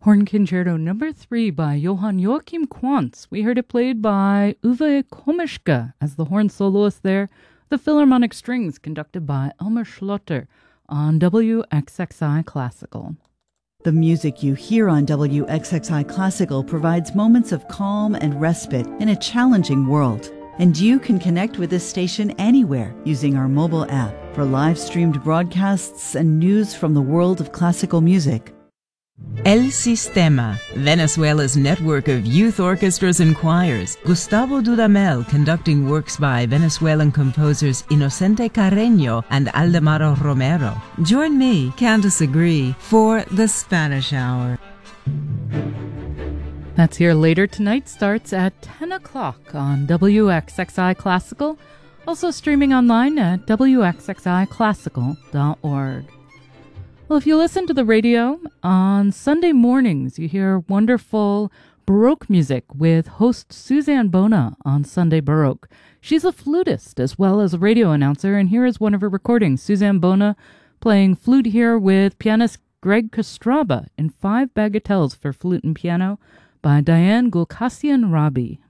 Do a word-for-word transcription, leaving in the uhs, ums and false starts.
Horn Concerto number three by Johann Joachim Quantz. We heard it played by Uwe Komischke as the horn soloist there. The Philharmonic Strings conducted by Elmer Schlotter on W X X I Classical. The music you hear on W X X I Classical provides moments of calm and respite in a challenging world. And you can connect with this station anywhere using our mobile app for live-streamed broadcasts and news from the world of classical music. El Sistema, Venezuela's network of youth orchestras and choirs. Gustavo Dudamel conducting works by Venezuelan composers Inocente Carreño and Aldemaro Romero. Join me, Candice Agree, for the Spanish Hour. That's here later tonight, starts at ten o'clock on W X X I Classical, also streaming online at W X X I classical dot org. Well, if you listen to the radio, on Sunday mornings you hear wonderful Baroque music with host Suzanne Bona on Sunday Baroque. She's a flutist as well as a radio announcer, and here is one of her recordings. Suzanne Bona playing flute here with pianist Greg Kostraba in five bagatelles for flute and piano by Diane Gulkasian Rabi.